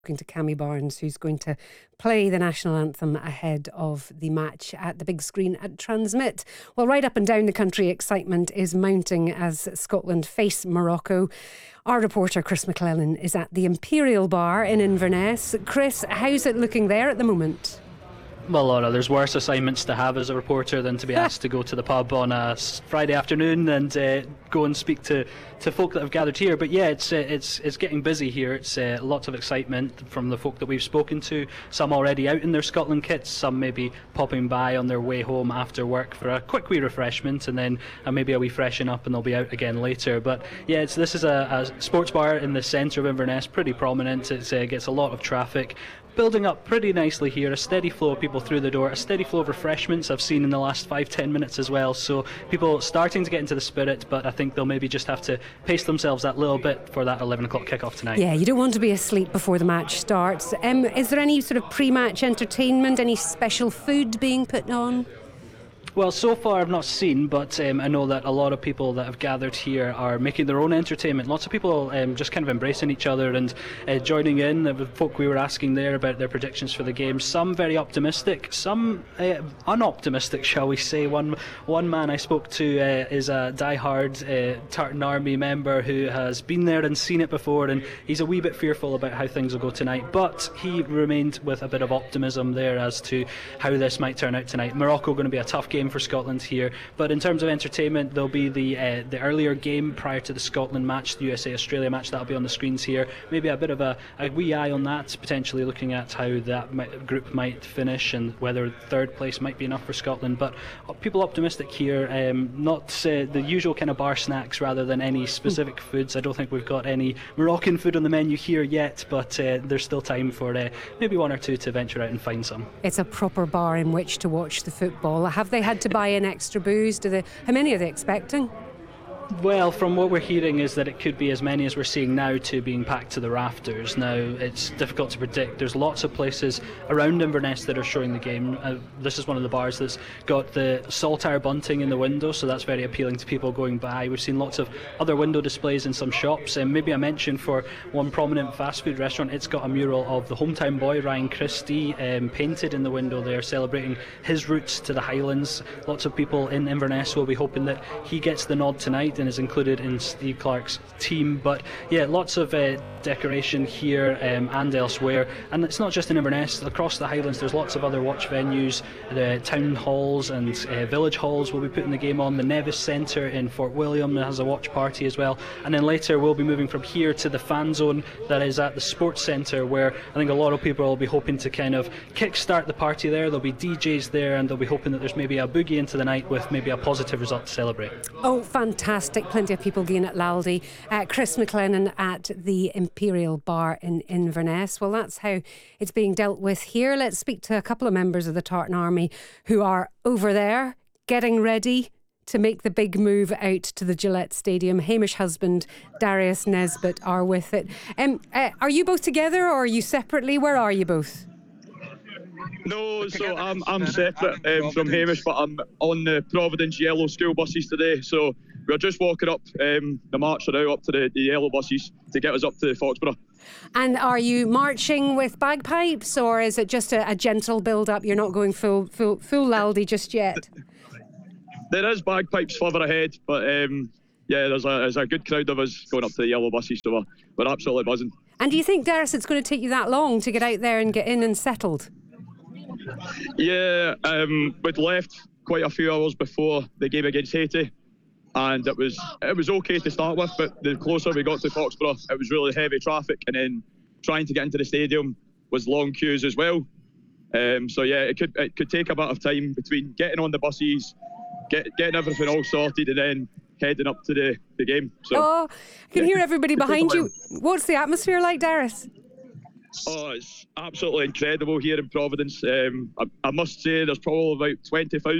Talking to Cammy Barnes, who's going to play the national anthem ahead of the match at the big screen at Transmit. Well, right up and down the country, excitement is mounting as Scotland face Morocco. Our reporter Chris McClellan is at the Imperial Bar in Inverness. Chris, how's it looking there at the moment? Well, Laura, there's worse assignments to have as a reporter than to be asked to go to the pub on a Friday afternoon and go and speak to folk that have gathered here. But yeah, it's getting busy here. It's lots of excitement from the folk that we've spoken to. Some already out in their Scotland kits, some maybe popping by on their way home after work for a quick wee refreshment, and then maybe a wee freshen up, and they'll be out again later. But yeah, this is a sports bar in the centre of Inverness, pretty prominent. It gets a lot of traffic. Building up pretty nicely here, a steady flow of people through the door, a steady flow of refreshments I've seen in the last 5-10 minutes as well, so people starting to get into the spirit, but I think they'll maybe just have to pace themselves that little bit for that 11 o'clock kick-off tonight. Yeah, you don't want to be asleep before the match starts. Is there any sort of pre-match entertainment, any special food being put on? Well, so far I've not seen, but I know that a lot of people that have gathered here are making their own entertainment. Lots of people just kind of embracing each other and joining in. The folk we were asking there about their predictions for the game. Some very optimistic, some unoptimistic, shall we say. One man I spoke to is a die-hard Tartan Army member who has been there and seen it before, and he's a wee bit fearful about how things will go tonight. But he remained with a bit of optimism there as to how this might turn out tonight. Morocco going to be a tough game for Scotland here, but in terms of entertainment, there'll be the earlier game prior to the Scotland match, the USA-Australia match, that'll be on the screens here. Maybe a bit of a wee eye on that, potentially looking at how that group might finish and whether third place might be enough for Scotland. But people optimistic here, not the usual kind of bar snacks rather than any specific foods. I don't think we've got any Moroccan food on the menu here yet, but there's still time for maybe one or two to venture out and find some. It's a proper bar in which to watch the football. Have they had to buy in extra booze? How many are they expecting? Well, from what we're hearing is that it could be as many as we're seeing now to being packed to the rafters. Now, it's difficult to predict. There's lots of places around Inverness that are showing the game. This is one of the bars that's got the saltire bunting in the window, so that's very appealing to people going by. We've seen lots of other window displays in some shops, and maybe a mention for one prominent fast food restaurant. It's got a mural of the hometown boy, Ryan Christie, painted in the window there, celebrating his roots to the Highlands. Lots of people in Inverness will be hoping that he gets the nod tonight and is included in Steve Clarke's team. But yeah, lots of decoration here and elsewhere, and it's not just in Inverness. Across the Highlands there's lots of other watch venues. The town halls and village halls will be putting the game on. The Nevis Centre in Fort William has a watch party as well, and then later we'll be moving from here to the fan zone that is at the Sports Centre, where I think a lot of people will be hoping to kind of kick-start the party there. There'll be DJs there, and they'll be hoping that there's maybe a boogie into the night with maybe a positive result to celebrate. Oh, fantastic. Plenty of people going at Laldy. Chris McClellan at the Imperial Bar in Inverness. Well, that's how it's being dealt with here. Let's speak to a couple of members of the Tartan Army who are over there getting ready to make the big move out to the Gillette Stadium. Hamish Husband, Darius Nesbitt are with it. Are you both together or are you separately? Where are you both? No, so I'm separate from Hamish, but I'm on the Providence Yellow school buses today. So we're just walking up the march now up to the yellow buses to get us up to Foxborough. And are you marching with bagpipes, or is it just a gentle build-up? You're not going full Laldy just yet? There is bagpipes further ahead, but yeah, there's a good crowd of us going up to the yellow buses, so we're absolutely buzzing. And do you think, Darius, it's going to take you that long to get out there and get in and settled? Yeah, we'd left quite a few hours before the game against Haiti, and it was okay to start with, but the closer we got to Foxborough, it was really heavy traffic, and then trying to get into the stadium was long queues as well. So yeah, it could take a bit of time between getting on the buses, getting everything all sorted, and then heading up to the game. So, I can hear everybody behind you. What's the atmosphere like, Darius? Oh, it's absolutely incredible here in Providence. I must say there's probably about 20,000